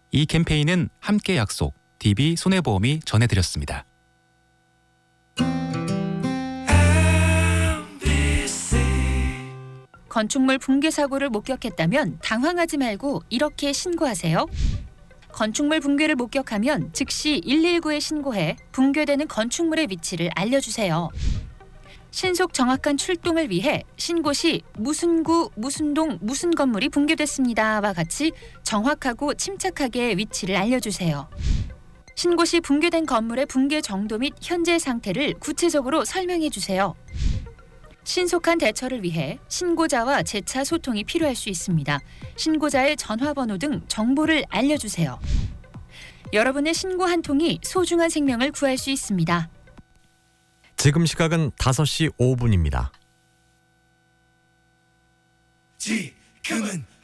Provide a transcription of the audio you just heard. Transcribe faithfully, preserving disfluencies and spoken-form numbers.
이 캠페인은 함께 약속, 디비 손해보험이 전해드렸습니다. 건축물 붕괴 사고를 목격했다면 당황하지 말고 이렇게 신고하세요. 건축물 붕괴를 목격하면 즉시 일일구에 신고해 붕괴되는 건축물의 위치를 알려주세요. 신속 정확한 출동을 위해 신고 시 무슨 구, 무슨 동, 무슨 건물이 붕괴됐습니다와 같이 정확하고 침착하게 위치를 알려주세요. 신고 시 붕괴된 건물의 붕괴 정도 및 현재 상태를 구체적으로 설명해 주세요. 신속한 대처를 위해 신고자와 재차 소통이 필요할 수 있습니다. 신고자의 전화번호 등 정보를 알려주세요. 여러분의 신고 한 통이 소중한 생명을 구할 수 있습니다. 지금 시각은 다섯 시 오 분입니다. 지금은